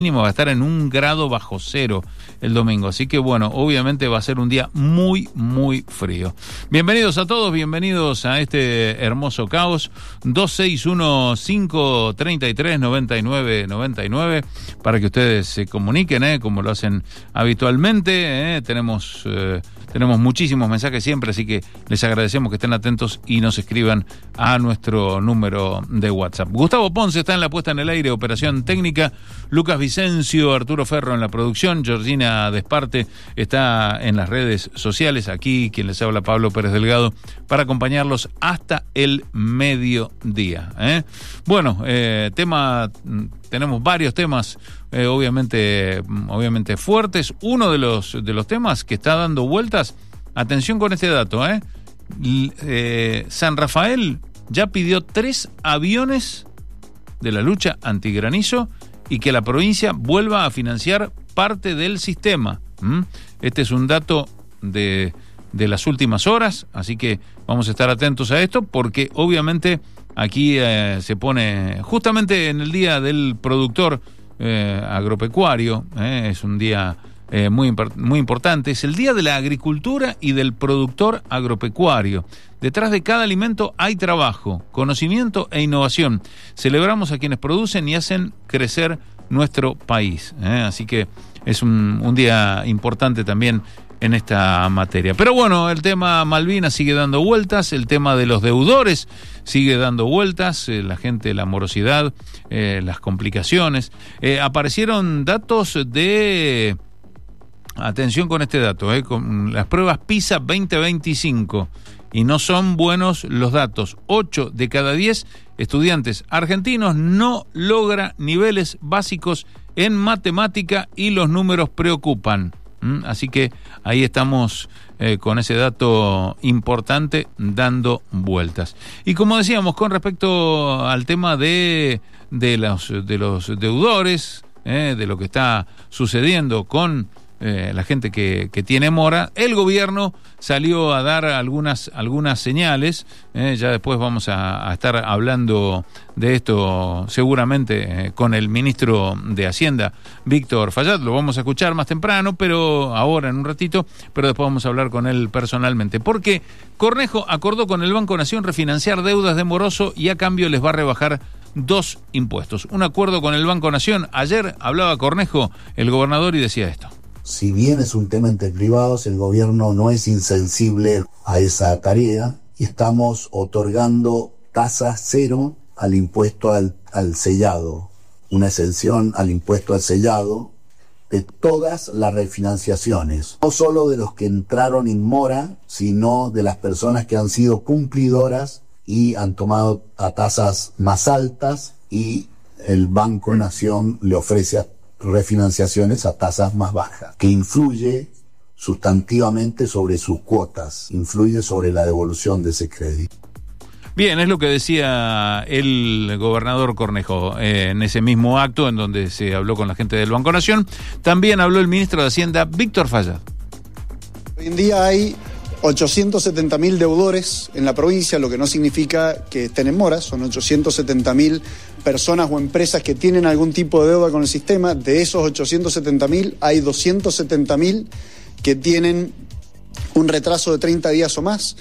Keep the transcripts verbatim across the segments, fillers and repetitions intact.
mínimo va a estar en un grado bajo cero el domingo, así que bueno, obviamente va a ser un día muy, muy frío. Bienvenidos a todos, bienvenidos a este hermoso caos. Dos seis uno, cinco tres tres, nueve nueve nueve nueve para que ustedes se comuniquen, eh, como lo hacen habitualmente. Eh. Tenemos, eh, tenemos muchísimos mensajes siempre, así que les agradecemos que estén atentos y nos escriban a nuestro número de WhatsApp. Gustavo Ponce está en la puesta en el aire, operación técnica. Lucas Vicencio, Arturo Ferro en la producción, Georgina Desparte está en las redes sociales, aquí quien les habla, Pablo Pérez Delgado, para acompañarlos hasta el mediodía. ¿eh? Bueno, eh, tema, tenemos varios temas, eh, obviamente, obviamente fuertes. Uno de los, de los temas que está dando vueltas, atención con este dato, ¿eh? Eh, San Rafael ya pidió tres aviones de la lucha antigranizo y que la provincia vuelva a financiar parte del sistema. ¿Mm? Este es un dato de, de las últimas horas, así que vamos a estar atentos a esto, porque obviamente aquí eh, se pone justamente en el día del productor eh, agropecuario, eh, es un día eh, muy, muy importante, es el día de la agricultura y del productor agropecuario. Detrás de cada alimento hay trabajo, conocimiento e innovación. Celebramos a quienes producen y hacen crecer nuestro país. ¿eh? Así que es un, un día importante también en esta materia. Pero bueno, el tema Malvinas sigue dando vueltas, el tema de los deudores sigue dando vueltas, eh, la gente, la morosidad, eh, las complicaciones. Eh, aparecieron datos de... Atención con este dato, eh, con las pruebas PISA veinte veinticinco. Y no son buenos los datos. ocho de cada diez estudiantes argentinos no logra niveles básicos en matemática y los números preocupan. ¿Mm? Así que ahí estamos eh, con ese dato importante dando vueltas. Y como decíamos, con respecto al tema de, de, los, de los deudores, eh, de lo que está sucediendo con... Eh, la gente que, que tiene mora, el gobierno salió a dar algunas, algunas señales, eh, ya después vamos a, a estar hablando de esto seguramente eh, con el ministro de Hacienda, Víctor Fayad, lo vamos a escuchar más temprano, pero ahora en un ratito, pero después vamos a hablar con él personalmente, porque Cornejo acordó con el Banco Nación refinanciar deudas de moroso y a cambio les va a rebajar dos impuestos. Un acuerdo con el Banco Nación. Ayer hablaba Cornejo, el gobernador, y decía esto. Si bien es un tema entre privados, el gobierno no es insensible a esa tarea y estamos otorgando tasa cero al impuesto al, al sellado, una exención al impuesto al sellado de todas las refinanciaciones, no solo de los que entraron en mora, sino de las personas que han sido cumplidoras y han tomado a tasas más altas, y el Banco Nación le ofrece a refinanciaciones a tasas más bajas, que influye sustantivamente sobre sus cuotas, influye sobre la devolución de ese crédito. Bien, es lo que decía el gobernador Cornejo eh, en ese mismo acto en donde se habló con la gente del Banco Nación. También habló el ministro de Hacienda, Víctor Fayad. Hoy en día hay ochocientos setenta mil deudores en la provincia, lo que no significa que estén en mora, son ochocientos setenta mil personas o empresas que tienen algún tipo de deuda con el sistema. De esos ochocientos setenta mil, hay doscientos setenta mil que tienen un retraso de treinta días o más.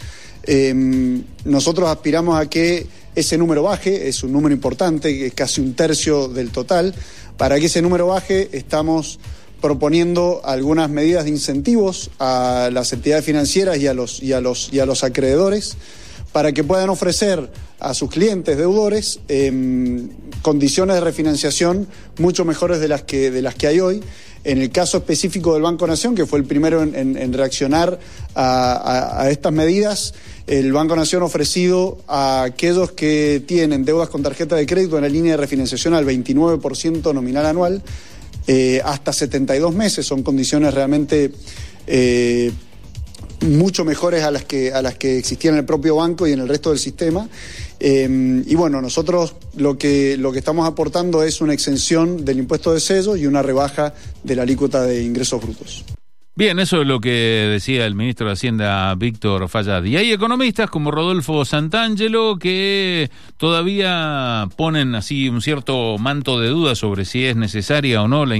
Eh, nosotros aspiramos a que ese número baje, es un número importante, es casi un tercio del total. Para que ese número baje, estamos proponiendo algunas medidas de incentivos a las entidades financieras y a los, y a los, y a los acreedores para que puedan ofrecer a sus clientes deudores eh, condiciones de refinanciación mucho mejores de las que, de las que hay hoy. En el caso específico del Banco Nación, que fue el primero en, en, en reaccionar a, a, a estas medidas, el Banco Nación ha ofrecido a aquellos que tienen deudas con tarjeta de crédito en la línea de refinanciación al veintinueve por ciento nominal anual, Eh, hasta setenta y dos meses. Son condiciones realmente eh, mucho mejores a las que a las que existían en el propio banco y en el resto del sistema. Eh, y bueno, nosotros lo que lo que estamos aportando es una exención del impuesto de sello y una rebaja de la alícuota de ingresos brutos. Bien, eso es lo que decía el ministro de Hacienda, Víctor Fayad. Y hay economistas como Rodolfo Santangelo que todavía ponen así un cierto manto de duda sobre si es necesaria o no la